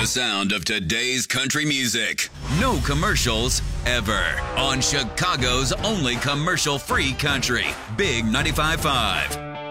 sound of today's country music. No commercials ever. On Chicago's only commercial-free country. Big 95.5.